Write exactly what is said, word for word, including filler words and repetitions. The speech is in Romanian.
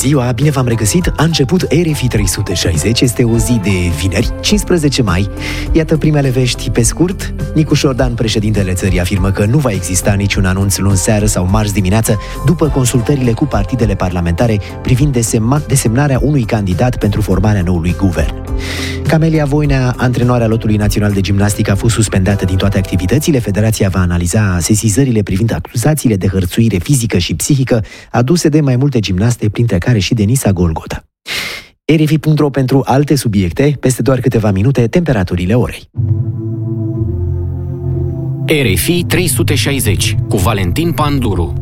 ziua, bine v-am regăsit! A început R F I trei sute șaizeci, este o zi de vineri, cincisprezece mai. Iată primele vești pe scurt. Nicu Șordan, președintele țării, afirmă că nu va exista niciun anunț luni seară sau marți dimineață după consultările cu partidele parlamentare privind desemna- desemnarea unui candidat pentru formarea noului guvern. Camelia Voinea, antrenoarea lotului național de gimnastică, a fost suspendată din toate activitățile. Federația va analiza sesizările privind acuzațiile de hărțuire fizică și psihică aduse de mai multe gimnaste, printre care și Denisa Golgota. R F I punct ro pentru alte subiecte, peste doar câteva minute, temperaturile orei. R F I trei sute șaizeci cu Valentin Panduru.